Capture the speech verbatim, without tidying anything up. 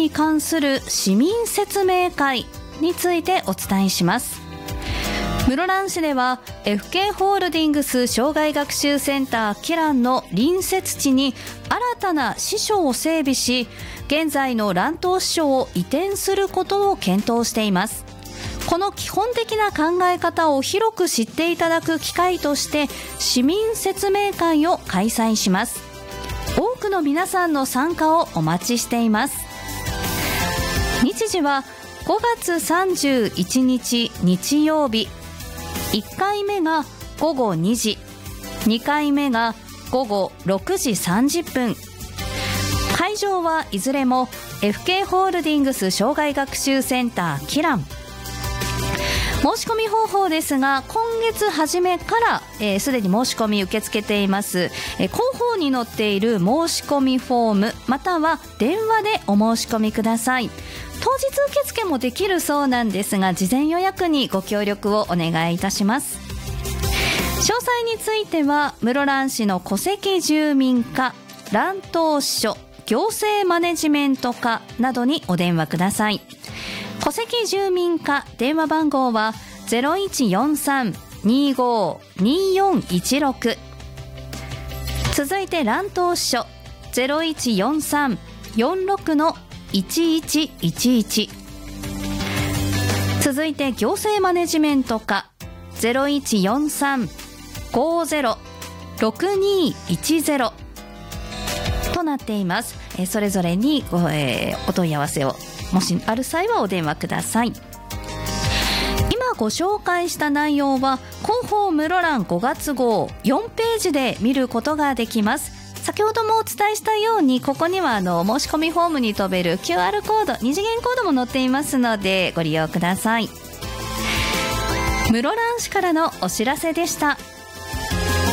に関する市民説明会についてお伝えします。室蘭市では エフケー ホールディングス障害学習センターキランの隣接地に新たな支所を整備し、現在の蘭東支所を移転することを検討しています。この基本的な考え方を広く知っていただく機会として市民説明会を開催します。多くの皆さんの参加をお待ちしています。日時はごがつさんじゅういちにち日曜日、いっかいめがごごにじ、にかいめがごごろくじさんじゅっぷん。会場はいずれも エフケー ホールディングス障害学習センターキラン。申し込み方法ですが、今月初めからすで、えー、に申し込み受け付けています、えー、広報に載っている申し込みフォームまたは電話でお申し込みください。当日受付もできるそうなんですが、事前予約にご協力をお願いいたします。詳細については室蘭市の戸籍住民課、蘭東支所、行政マネジメント課などにお電話ください。戸籍住民課電話番号は ゼロいちよんさん にーごー にーよんいちろく。 続いて蘭東支所 ゼロいちよんさん よんろく いちいちいちいち。 続いて行政マネジメント課 ゼロいちよんさん ごーぜろ ろくにーいちぜろ となっています。えそれぞれにご、えー、お問い合わせをもしある際はお電話ください。今ご紹介した内容は広報室蘭ごがつ号よんページで見ることができます。先ほどもお伝えしたように、ここにはあの申し込みフォームに飛べる キューアール コード、二次元コードも載っていますのでご利用ください。室蘭市からのお知らせでした。